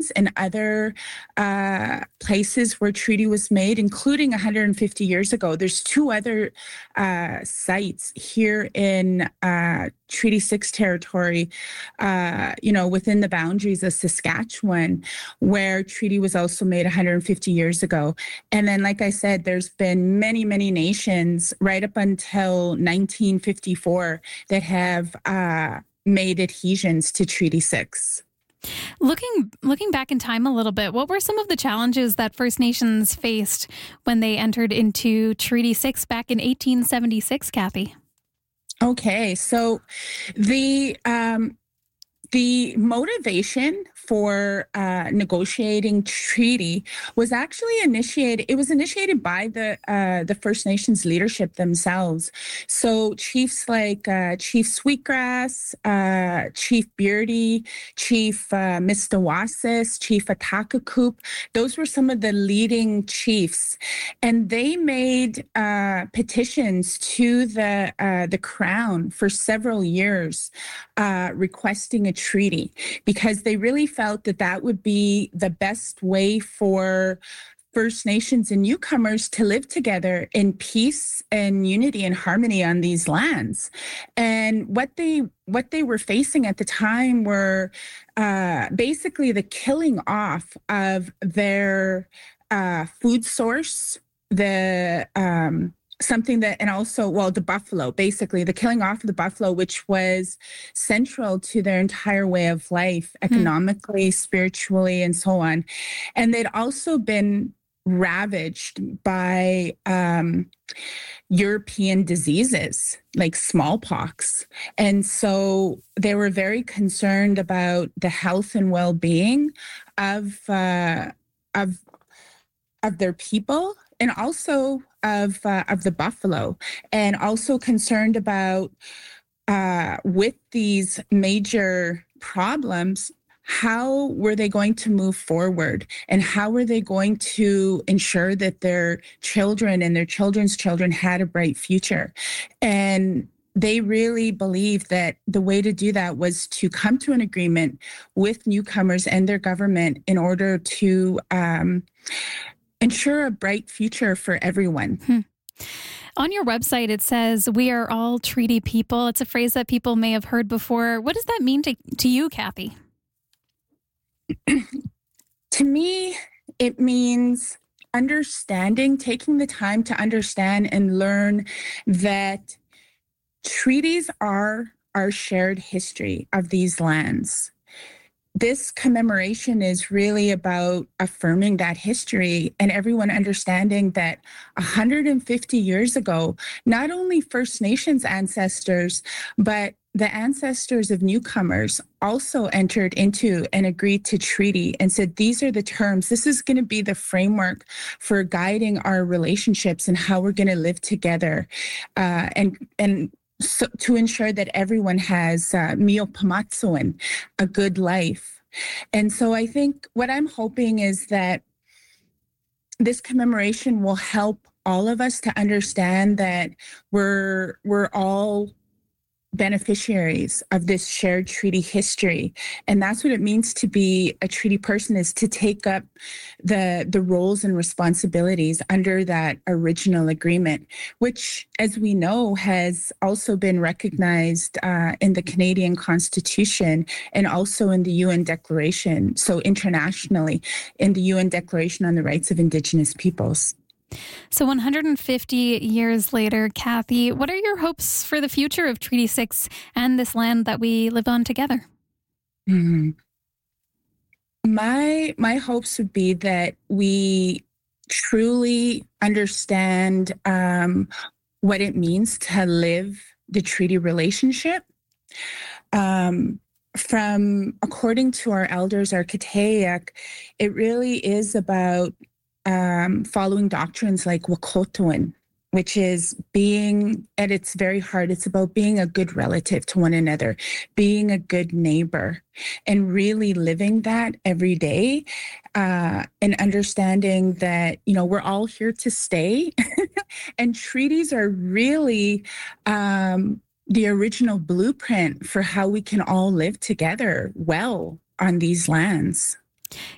nations and other places where treaty was made, including 150 years ago. There's two other sites here in Treaty 6 territory, within the boundaries of Saskatchewan, where treaty was also made 150 years ago. And then, like I said, there's been many, many nations right up until 1954 that have made adhesions to Treaty 6. Looking back in time a little bit, what were some of the challenges that First Nations faced when they entered into Treaty 6 back in 1876, Kathy? Okay, so the motivation for negotiating treaty was actually initiated. It was initiated by the First Nations leadership themselves. So chiefs like Chief Sweetgrass, Chief Beardy, Chief Mistawasis, Chief Atakakoop. Those were some of the leading chiefs, and they made petitions to the Crown for several years, requesting a treaty, because they really felt that that would be the best way for First Nations and newcomers to live together in peace and unity and harmony on these lands. And what they were facing at the time were basically the killing off of their food source, the buffalo, basically the killing off of the buffalo, which was central to their entire way of life, economically, spiritually, and so on. And they'd also been ravaged by European diseases like smallpox. And so they were very concerned about the health and well-being of their people, and also of the buffalo, and also concerned about with these major problems, how were they going to move forward, and how were they going to ensure that their children and their children's children had a bright future. And they really believed that the way to do that was to come to an agreement with newcomers and their government in order to ensure a bright future for everyone. On your website, it says, "We are all treaty people." It's a phrase that people may have heard before. What does that mean to you, Kathy? To me, it means taking the time to understand and learn that treaties are our shared history of these lands. This commemoration is really about affirming that history and everyone understanding that 150 years ago, not only First Nations ancestors, but the ancestors of newcomers also entered into and agreed to treaty and said, these are the terms. This is going to be the framework for guiding our relationships and how we're going to live together. So to ensure that everyone has miopamatsuan, a good life. And so I think what I'm hoping is that this commemoration will help all of us to understand that we're all beneficiaries of this shared treaty history. And that's what it means to be a treaty person, is to take up the roles and responsibilities under that original agreement, which, as we know, has also been recognized in the Canadian Constitution and also in the UN Declaration, so internationally, in the UN Declaration on the Rights of Indigenous Peoples. So 150 years later, Kathy, what are your hopes for the future of Treaty 6 and this land that we live on together? Mm-hmm. My hopes would be that we truly understand what it means to live the treaty relationship. According to our elders, our Kiteyak, it really is about following doctrines like Wahkohtowin, which is being, at its very heart, it's about being a good relative to one another, being a good neighbor, and really living that every day, and understanding that, we're all here to stay. And treaties are really the original blueprint for how we can all live together well on these lands.